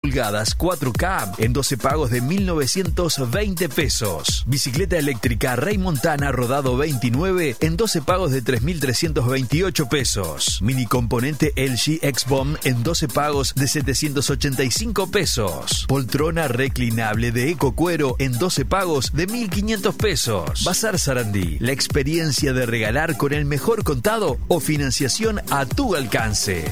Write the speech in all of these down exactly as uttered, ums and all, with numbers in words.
pulgadas cuatro K en doce pagos de mil novecientos veinte pesos. Bicicleta eléctrica Rey Montana rodado veintinueve en doce pagos de tres mil trescientos veintiocho pesos. Mini componente L G X-Bomb en doce pagos de setecientos ochenta y cinco pesos. Poltrona reclinable de Eco Cuero en doce pagos de mil quinientos pesos. Bazar Sarandí, la experiencia de regalar con el mejor contado o financiación a tu alcance.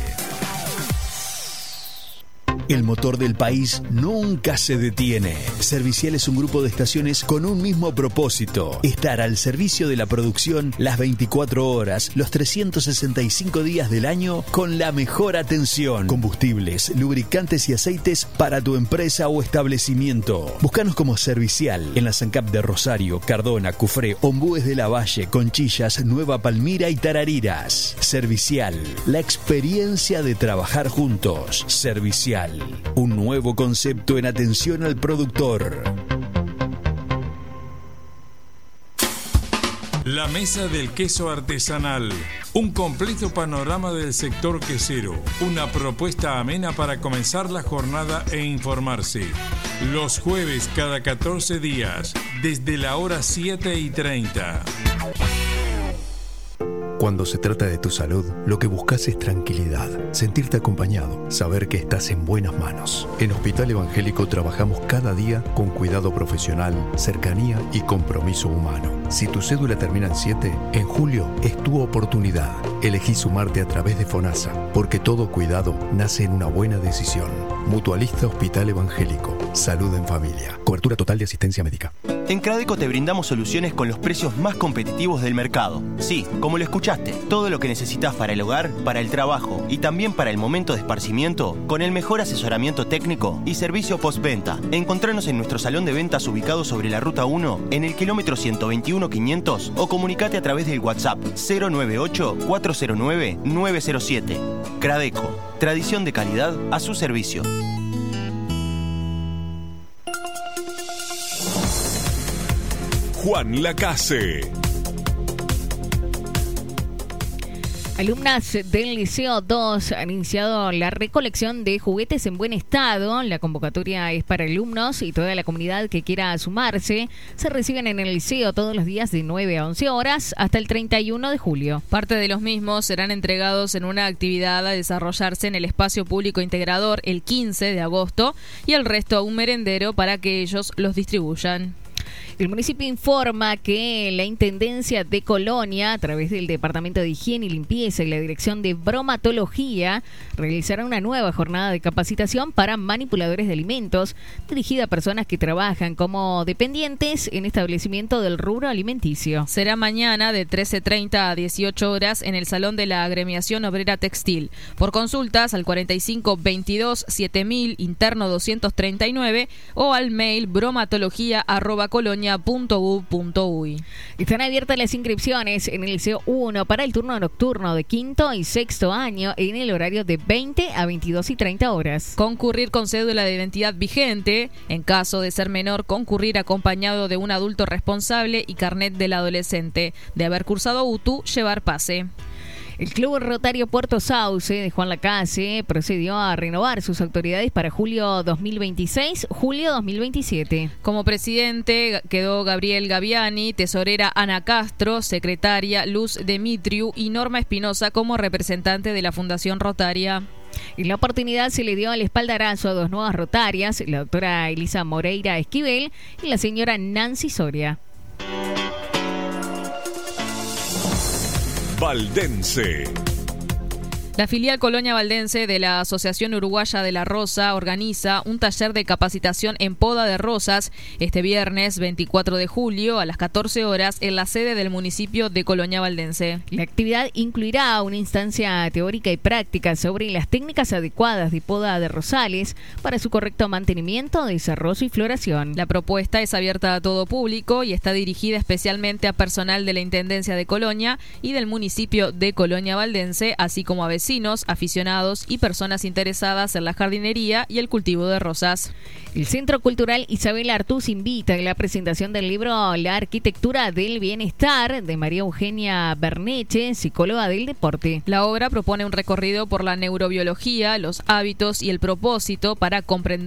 El motor del país nunca se detiene. Servicial es un grupo de estaciones con un mismo propósito: estar al servicio de la producción las veinticuatro horas, los trescientos sesenta y cinco días del año, con la mejor atención. Combustibles, lubricantes y aceites para tu empresa o establecimiento. Búscanos como Servicial en la SANCAP de Rosario, Cardona, Cufré, Ombúes de la Valle, Conchillas, Nueva Palmira y Tarariras. Servicial, la experiencia de trabajar juntos. Servicial, un nuevo concepto en atención al productor. La Mesa del Queso Artesanal. Un completo panorama del sector quesero. Una propuesta amena para comenzar la jornada e informarse. Los jueves cada catorce días, desde la hora siete y treinta. Cuando se trata de tu salud, lo que buscas es tranquilidad, sentirte acompañado, saber que estás en buenas manos. En Hospital Evangélico trabajamos cada día con cuidado profesional, cercanía y compromiso humano. Si tu cédula termina en siete, en julio es tu oportunidad. Elegí sumarte a través de FONASA, porque todo cuidado nace en una buena decisión. Mutualista Hospital Evangélico. Salud en familia. Cobertura total de asistencia médica. En Cradeco te brindamos soluciones con los precios más competitivos del mercado. Sí, como lo escuchaste, todo lo que necesitas para el hogar, para el trabajo y también para el momento de esparcimiento, con el mejor asesoramiento técnico y servicio postventa. Encontranos en nuestro salón de ventas ubicado sobre la Ruta uno, en el kilómetro ciento veintiuno quinientos, o comunicate a través del WhatsApp cero nueve ocho, cuatro cero nueve, nueve cero siete. Cradeco, tradición de calidad a su servicio. Juan Lacase. Alumnas del Liceo dos han iniciado la recolección de juguetes en buen estado. La convocatoria es para alumnos y toda la comunidad que quiera sumarse. Se reciben en el liceo todos los días de nueve a once horas hasta el treinta y uno de julio. Parte de los mismos serán entregados en una actividad a desarrollarse en el espacio público integrador el quince de agosto y el resto a un merendero para que ellos los distribuyan. El municipio informa que la Intendencia de Colonia, a través del Departamento de Higiene y Limpieza y la Dirección de Bromatología, realizará una nueva jornada de capacitación para manipuladores de alimentos, dirigida a personas que trabajan como dependientes en establecimiento del rubro alimenticio. Será mañana de trece treinta a dieciocho horas en el Salón de la Agremiación Obrera Textil. Por consultas al cuarenta y cinco veintidós siete mil, interno doscientos treinta y nueve, o al mail bromatología arroba colonia punto u punto uy. Están abiertas las inscripciones en el Liceo uno para el turno nocturno de quinto y sexto año en el horario de veinte a veintidós y treinta horas. Concurrir con cédula de identidad vigente. En caso de ser menor, concurrir acompañado de un adulto responsable y carnet del adolescente. De haber cursado U T U, llevar pase. El Club Rotario Puerto Sauce de Juan Lacase procedió a renovar sus autoridades para julio dos mil veintiséis, julio dos mil veintisiete. Como presidente quedó Gabriel Gaviani, tesorera Ana Castro, secretaria Luz Demitriu y Norma Espinosa como representante de la Fundación Rotaria. En la oportunidad se le dio el espaldarazo a dos nuevas rotarias, la doctora Elisa Moreira Esquivel y la señora Nancy Soria. Valdense. La filial Colonia Valdense de la Asociación Uruguaya de la Rosa organiza un taller de capacitación en poda de rosas este viernes veinticuatro de julio a las catorce horas en la sede del municipio de Colonia Valdense. La actividad incluirá una instancia teórica y práctica sobre las técnicas adecuadas de poda de rosales para su correcto mantenimiento, desarrollo y floración. La propuesta es abierta a todo público y está dirigida especialmente a personal de la Intendencia de Colonia y del municipio de Colonia Valdense, así como a vecinos, aficionados y personas interesadas en la jardinería y el cultivo de rosas. El Centro Cultural Isabel Artús invita a la presentación del libro La Arquitectura del Bienestar de María Eugenia Berneche, psicóloga del deporte. La obra propone un recorrido por la neurobiología, los hábitos y el propósito para comprender